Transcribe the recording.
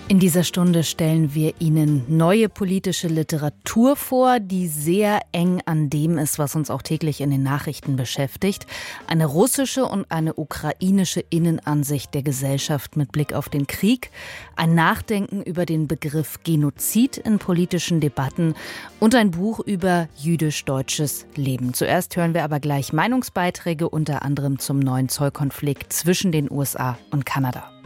In dieser Stunde stellen wir Ihnen neue politische Literatur vor, die sehr eng an dem ist, was uns auch täglich in den Nachrichten beschäftigt. Eine russische und eine ukrainische Innenansicht der Gesellschaft mit Blick auf den Krieg, ein Nachdenken über den Begriff Genozid in politischen Debatten und ein Buch über jüdisch-deutsches Leben. Zuerst hören wir aber gleich Meinungsbeiträge, unter anderem zum neuen Zollkonflikt zwischen den USA und Kanada.